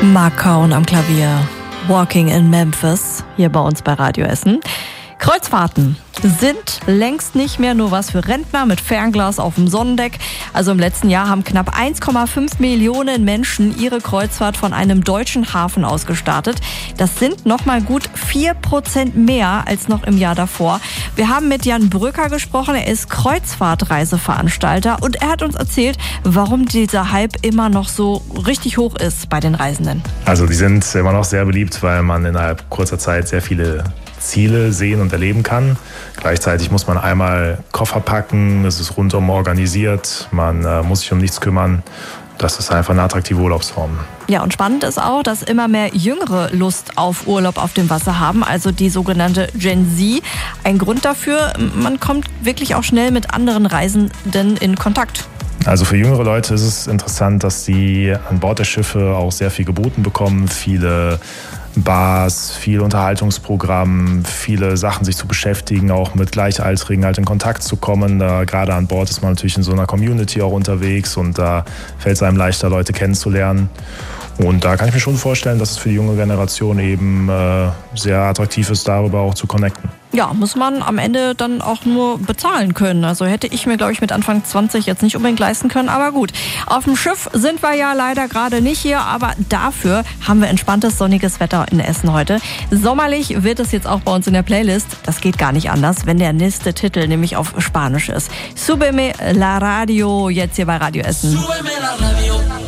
Mark Cohn am Klavier. Walking in Memphis, hier bei uns bei Radio Essen. Kreuzfahrten sind längst nicht mehr nur was für Rentner mit Fernglas auf dem Sonnendeck. Also im letzten Jahr haben knapp 1,5 Millionen Menschen ihre Kreuzfahrt von einem deutschen Hafen aus gestartet. Das sind nochmal gut 4% mehr als noch im Jahr davor. Wir haben mit Jan Brücker gesprochen, er ist Kreuzfahrtreiseveranstalter und er hat uns erzählt, warum dieser Hype immer noch so richtig hoch ist bei den Reisenden. Also die sind immer noch sehr beliebt, weil man innerhalb kurzer Zeit sehr viele Ziele sehen und erleben kann. Gleichzeitig muss man einmal Koffer packen, es ist rundum organisiert, man muss sich um nichts kümmern. Das ist einfach eine attraktive Urlaubsform. Ja, und spannend ist auch, dass immer mehr Jüngere Lust auf Urlaub auf dem Wasser haben, also die sogenannte Gen Z. Ein Grund dafür, man kommt wirklich auch schnell mit anderen Reisenden in Kontakt. Also für jüngere Leute ist es interessant, dass sie an Bord der Schiffe auch sehr viel geboten bekommen, viele Bars, viel Unterhaltungsprogramm, viele Sachen sich zu beschäftigen, auch mit Gleichaltrigen halt in Kontakt zu kommen. Da gerade an Bord ist man natürlich in so einer Community auch unterwegs und da fällt es einem leichter, Leute kennenzulernen. Und da kann ich mir schon vorstellen, dass es für die junge Generation eben sehr attraktiv ist, darüber auch zu connecten. Ja, muss man am Ende dann auch nur bezahlen können. Also hätte ich mir, glaube ich, mit Anfang 20 jetzt nicht unbedingt leisten können. Aber gut, auf dem Schiff sind wir ja leider gerade nicht hier. Aber dafür haben wir entspanntes, sonniges Wetter in Essen heute. Sommerlich wird es jetzt auch bei uns in der Playlist. Das geht gar nicht anders, wenn der nächste Titel nämlich auf Spanisch ist. Súbeme la radio, jetzt hier bei Radio Essen.